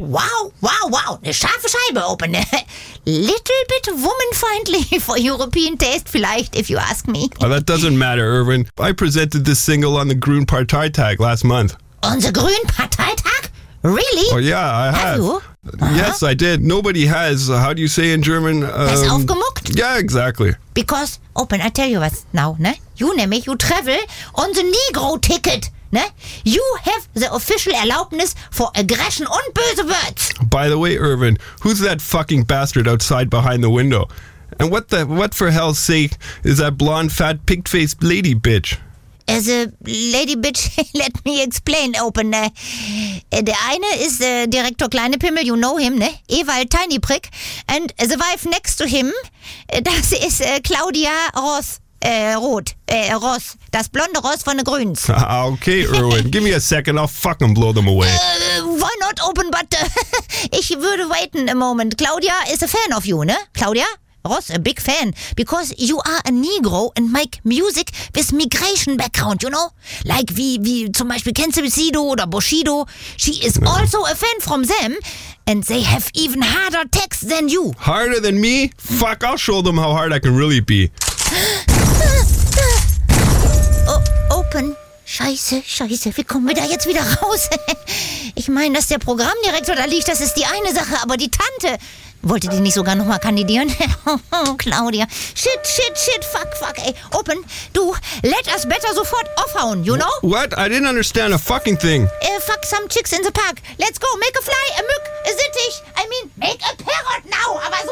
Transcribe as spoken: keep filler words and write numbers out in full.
Wow, wow, wow. Eine scharfe Scheibe, Open. Little bit woman-friendly for European taste, vielleicht, if you ask me. Oh, that doesn't matter, Irwin. I presented this single on the Grün Parteitag last month. On the Grün Parteitag? Really? Oh, yeah, I have. Have you? Uh-huh. Yes, I did. Nobody has. Uh, how do you say in German? Um, Has aufgemuckt? Yeah, exactly. Because, Open, I tell you what now, ne? You nämlich, you travel on the Negro ticket, ne? You have the official Erlaubnis for aggression und böse words. By the way, Irvin, who's that fucking bastard outside behind the window? And what the what for hell's sake is that blonde, fat, pig-faced lady bitch? As a lady bitch, let me explain, Open. Äh, der eine ist äh, Direktor Kleine Pimmel, you know him, ne? Ewald Tiny Prick. And the wife next to him, äh, das ist äh, Claudia Ross. Äh, Rot. Äh, Ross. Das blonde Ross von den Grüns. Ah, okay, Irwin. Give me a second, I'll fucking blow them away. Äh, why not, Open, but uh, ich würde waiten a moment. Claudia is a fan of you, ne? Claudia? Ross, a big fan, because you are a Negro and make music with migration background, you know? Like wie, wie zum Beispiel kennst du Sido oder Bushido? She is no. also a fan from them, and they have even harder texts than you. Harder than me? Fuck, I'll show them how hard I can really be. Oh, Open. Scheiße, scheiße, wie kommen wir da jetzt wieder raus? Ich meine, dass der Programmdirektor da liegt, das ist die eine Sache, aber die Tante... Wollte die nicht sogar nochmal kandidieren? Oh, Claudia. Shit, shit, shit, fuck, fuck, ey. Open, du, let us better sofort aufhauen, you know? What? I didn't understand a fucking thing. Uh, fuck some chicks in the park. Let's go, make a fly, a Mück, a Sittich. I mean, make a parrot now, aber